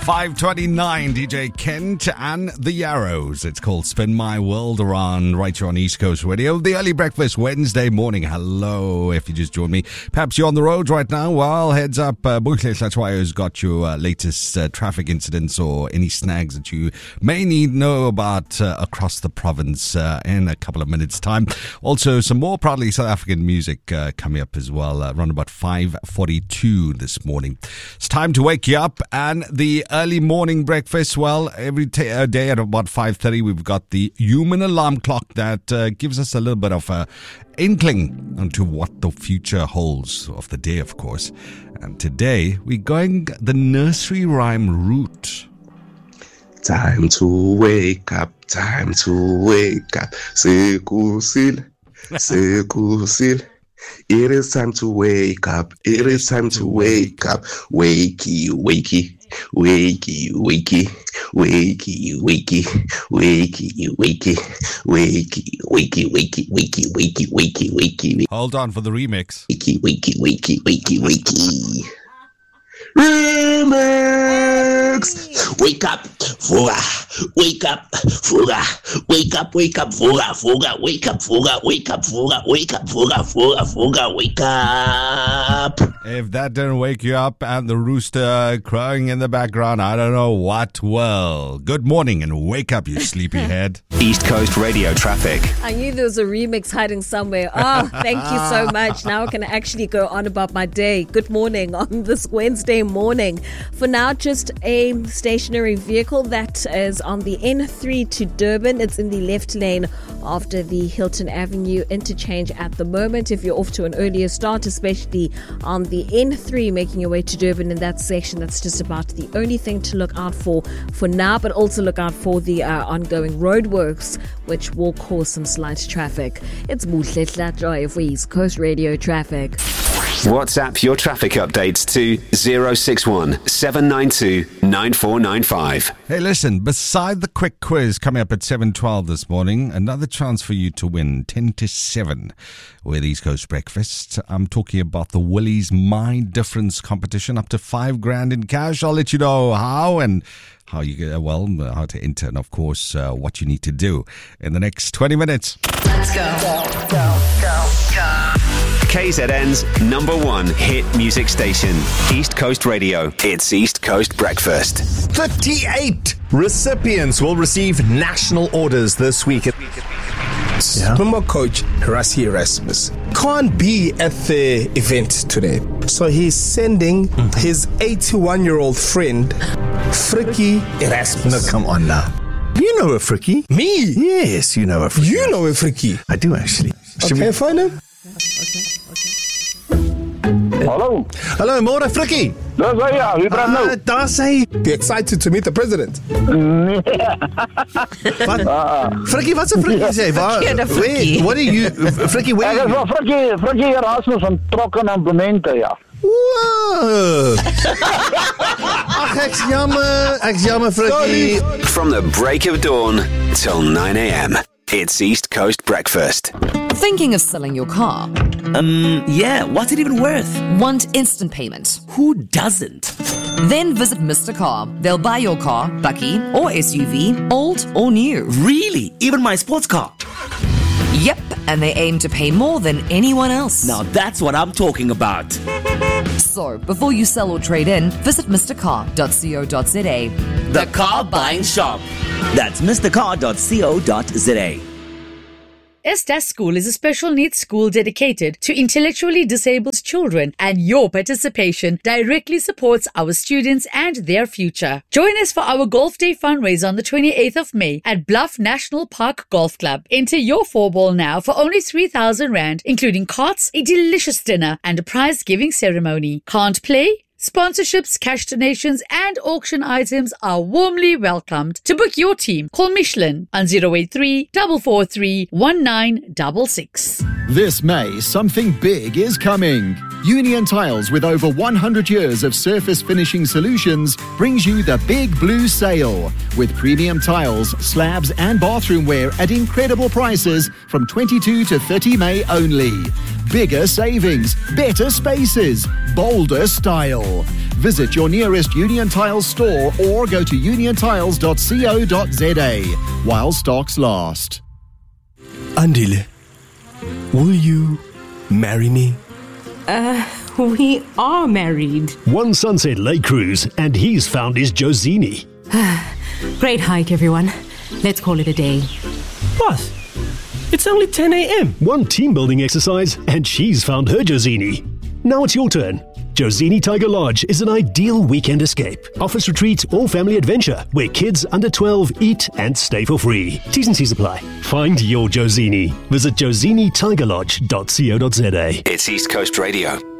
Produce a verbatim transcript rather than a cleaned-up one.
five twenty-nine, D J Kent and the Yarrows. It's called Spin My World around right here on East Coast Radio. The early breakfast Wednesday morning. Hello, if you just joined me. Perhaps you're on the road right now. Well, heads up. Uh, Buhle Hlachwayo's got your uh, latest uh, traffic incidents or any snags that you may need to know about uh, across the province uh, in a couple of minutes' time. Also, some more proudly South African music uh, coming up as well, uh, around about five forty-two this morning. It's time to wake you up, and the early morning breakfast, well, every t- uh, day at about five thirty, we've got the human alarm clock that uh, gives us a little bit of a inkling onto what the future holds of the day, of course. And today, we're going the nursery rhyme route. Time to wake up, time to wake up. Sekusil, sekusil. It is time to wake up. It is time to wake up. Wakey, wakey, wakey, wakey, wakey, wakey, wakey, wakey, wakey, wakey, wakey, wakey, wakey, wakey, wakey. Hold on for the remix. Wakey, wakey, wakey, wakey, wakey. Remix! Wake up, Fuga! Wake up, Fuga! Wake up, wake up, Fuga! Fuga! Wake up, Fuga! Wake up, Fuga! Wake up, Fuga! Fuga! Fuga! Wake up! If that didn't wake you up and the rooster crowing in the background, I don't know what will. Good morning and wake up, you sleepyhead. East Coast Radio traffic. I knew there was a remix hiding somewhere. Oh, thank you so much. Now I can actually go on about my day. Good morning on this Wednesday morning. For now, just a stationary vehicle that is on the N three to Durban. It's in the left lane after the Hilton Avenue interchange at the moment. If you're off to an earlier start, especially on the N three making your way to Durban in that section, that's just about the only thing to look out for for now, but also look out for the uh, ongoing roadworks, which will cause some slight traffic. It's Buhle Hlachwayo for East Coast Radio traffic. WhatsApp your traffic updates to zero six one seven nine two nine four nine five. Hey, listen, beside the quick quiz coming up at seven twelve this morning, another chance for you to win ten to seven with East Coast Breakfast. I'm talking about the Woolies My Difference competition, up to five grand in cash. I'll let you know how and how you get, well, how to enter, and of course, uh, what you need to do in the next twenty minutes. Let's go. Go, go, go, go. K Z N's number one hit music station, East Coast Radio. It's East Coast Breakfast. thirty-eight recipients will receive national orders this week. Yeah. Springbok coach Rassie Erasmus can't be at the event today, so he's sending mm-hmm. his eighty-one-year-old friend Frikkie Erasmus. No, come on now. You know a Frikkie. Me? Yes, you know a Frikkie. You know a Frikkie. I do actually. Should okay, we find him? Okay, okay. Hallo. Hallo, môre Frikkie. Dis hy ja, wie praat nou? Uh, Daar sê be excited to meet the president. Nee. Wat? Frikkie, wat 'n Frikkie sê? Waar? Wait, what are you Frikkie, where? Ek is van Frikkie, Frikkie Erasmus van Trokken en Bemente, ja. Wow. Ach, ek's jammer, ek's jammer Frikkie. From the break of dawn till nine a.m. It's East Coast Breakfast. Thinking of selling your car? Um, yeah, what's it even worth? Want instant payment? Who doesn't? Then visit Mister Car. They'll buy your car, bakkie or S U V, old or new. Really? Even my sports car? Yep, and they aim to pay more than anyone else. Now that's what I'm talking about. So, before you sell or trade in, visit mister car dot co dot za. The car buying shop. That's mister car dot co dot za. Estas School is a special needs school dedicated to intellectually disabled children, and your participation directly supports our students and their future. Join us for our Golf Day fundraiser on the twenty-eighth of May at Bluff National Park Golf Club. Enter your four ball now for only three thousand rand, including carts, a delicious dinner, and a prize giving ceremony. Can't play? Sponsorships, cash donations, and auction items are warmly welcomed. To book your team, call Michelin on zero eight three, four four three, one nine six six. This May, something big is coming. Union Tiles, with over one hundred years of surface finishing solutions, brings you the Big Blue Sale. With premium tiles, slabs, and bathroom wear at incredible prices from twenty-second to thirtieth May only. Bigger savings, better spaces, bolder style. Visit your nearest Union Tiles store or go to union tiles dot co dot za while stocks last. Andile, will you marry me? Uh, we are married. One Sunset Lake cruise, and he's found his Josini. Great hike, everyone. Let's call it a day. What? It's only ten a.m. One team building exercise, and she's found her Josini. Now it's your turn. Josini Tiger Lodge is an ideal weekend escape. Office retreat or family adventure where kids under twelve eat and stay for free. T's and C's apply. Find your Josini. Visit josini tiger lodge dot co dot za. It's East Coast Radio.